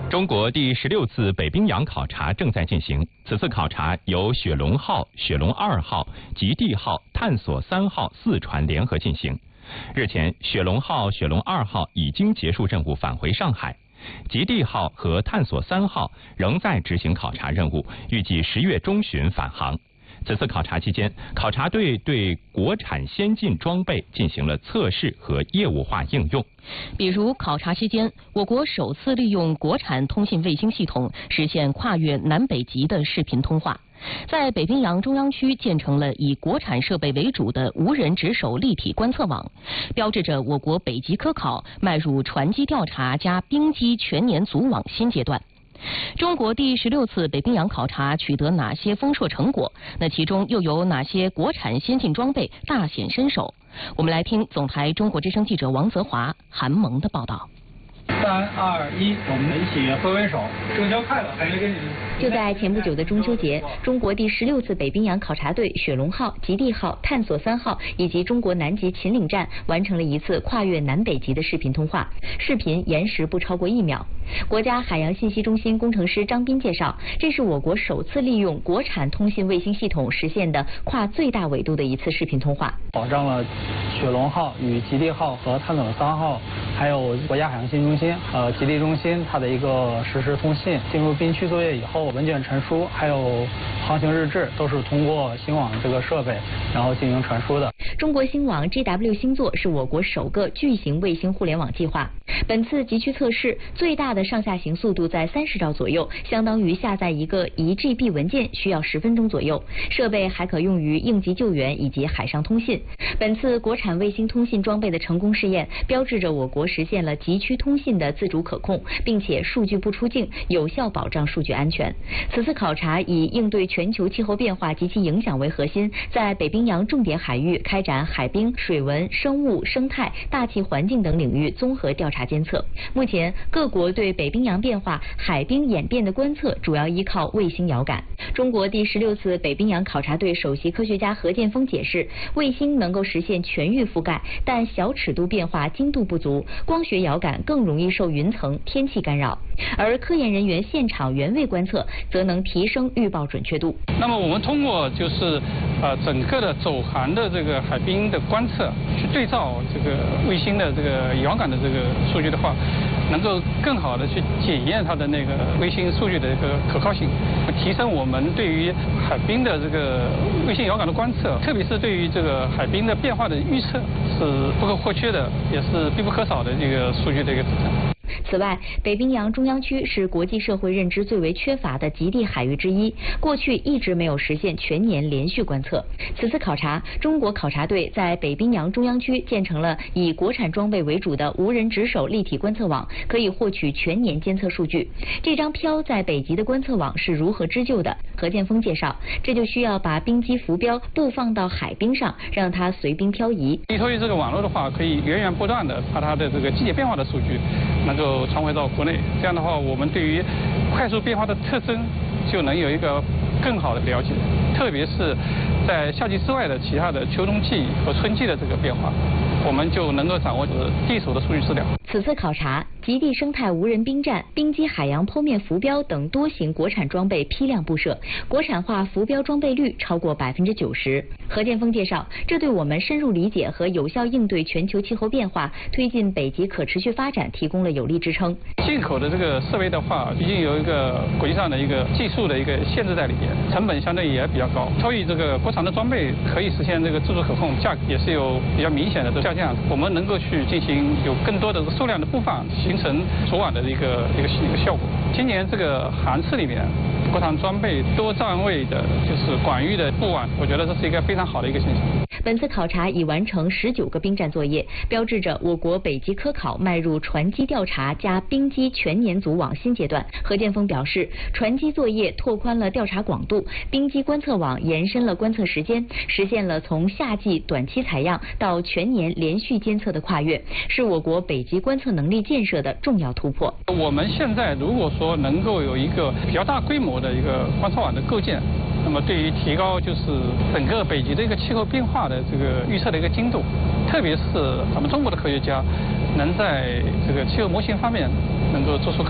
中国第16次北冰洋考察正在进行。此次考察由雪龙号、雪龙2号、极地号、探索3号4船联合进行。日前，雪龙号、雪龙2号已经结束任务返回上海，极地号和探索3号仍在执行考察任务，预计10月中旬返航。此次考察期间，考察队对国产先进装备进行了测试和业务化应用。 比如，考察期间，我国首次利用国产通信卫星系统实现跨越南北极的视频通话，在北冰洋中央区建成了以国产设备为主的无人值守立体观测网，标志着我国北极科考迈入船机调查加冰机全年组网新阶段。中国第16次北冰洋考察取得哪些丰硕成果？那其中又有哪些国产先进装备大显身手？我们来听总台中国之声记者王泽华、韩萌的报道。 3、2、1，我们一起挥挥手，中秋快乐！还有跟你们。 就在前不久的中秋节，中国第16次北冰洋考察队雪龙号、极地号、探索3号以及中国南极秦岭站完成了一次跨越南北极的视频通话，视频延时不超过1秒。国家海洋信息中心工程师张斌介绍，这是我国首次利用国产通信卫星系统实现的跨最大纬度的一次视频通话， 保障了雪龙号与极地号和探索3号，还有国家海洋信息中心、极地中心它的一个实时通信。进入冰区作业以后，文件传输还有航行日志都是通过星网这个设备然后进行传输的。 中国星网 GW 星座是我国首个巨型卫星互联网计划。本次极区测试最大的上下行速度在30兆左右，相当于下载一个1GB 文件需要10分钟左右。设备还可用于应急救援以及海上通信。本次国产卫星通信装备的成功试验，标志着我国实现了极区通信的自主可控，并且数据不出境，有效保障数据安全。此次考察以应对全球气候变化及其影响为核心，在北冰洋重点海域开展海冰、水文、生物、生态、大气环境等领域综合调查监测。目前，各国对北冰洋变化、海冰演变的观测主要依靠卫星遥感。中国第16次北冰洋考察队首席科学家何建峰解释，卫星能够实现全域覆盖，但小尺度变化精度不足，光学遥感更容易受云层、天气干扰，而科研人员现场原位观测则能提升预报准确度。 那么我们通过就是整个的走航的这个海冰的观测，去对照这个卫星的这个遥感的这个数据的话，能够更好的去检验它的那个卫星数据的一个可靠性，提升我们对于海冰的这个卫星遥感的观测，特别是对于这个海冰的变化的预测是不可或缺的，也是必不可少的这个数据的一个资产。 此外，北冰洋中央区是国际社会认知最为缺乏的极地海域之一，过去一直没有实现全年连续观测。此次考察，中国考察队在北冰洋中央区建成了以国产装备为主的无人值守立体观测网，可以获取全年监测数据。这张漂在北极的观测网是如何织就的？何建峰介绍，这就需要把冰机浮标布放到海冰上，让它随冰漂移。 依托于这个网络的话，可以源源不断的把它的这个季节变化的数据能够传回到国内，这样的话，我们对于快速变化的特征就能有一个更好的了解，特别是在夏季之外的其他的秋冬季和春季的这个变化，我们就能够掌握地手的数据资料。 此次考察，极地生态无人冰站、冰机海洋剖面浮标等多型国产装备批量布设，国产化浮标装备率超过90%。何建峰介绍，这对我们深入理解和有效应对全球气候变化、推进北极可持续发展提供了有力支撑。 进口的这个设备的话，毕竟有一个国际上的一个技术的一个限制在里面，成本相对也比较高，所以这个国产的装备可以实现这个自主可控，价格也是有比较明显的下降。我们能够去进行有更多的数量的布放，形成组网的一个效果。今年这个航次里面，国产装备多站位的，就是广域的布网，我觉得这是一个非常好的一个现象。 本次考察已完成19个冰站作业，标志着我国北极科考迈入船机调查加冰机全年组网新阶段。何建峰表示，船机作业拓宽了调查广度，冰机观测网延伸了观测时间，实现了从夏季短期采样到全年连续监测的跨越，是我国北极观测能力建设的重要突破。 我们现在如果说能够有一个比较大规模的一个观测网的构建，那么对于提高就是整个北极的一个气候变化的这个预测的一个精度，特别是咱们中国的科学家能在这个气候模型方面能够做出